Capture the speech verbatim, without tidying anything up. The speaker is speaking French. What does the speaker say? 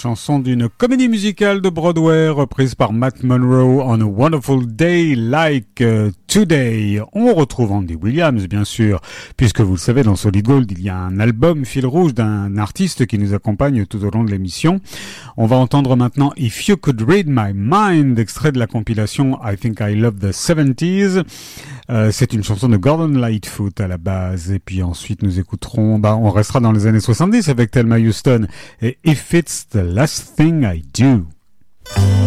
chanson d'une comédie musicale de Broadway reprise par Matt Monro, On a Wonderful Day Like uh, Today. On retrouve Andy Williams, bien sûr, puisque vous le savez, dans Solid Gold, il y a un album fil rouge d'un artiste qui nous accompagne tout au long de l'émission. On va entendre maintenant If You Could Read My Mind, extrait de la compilation I Think I Love the seventies. Euh, c'est une chanson de Gordon Lightfoot à la base, et puis ensuite nous écouterons, bah, on restera dans les années soixante-dix avec Thelma Houston et If It's the Last Thing I Do.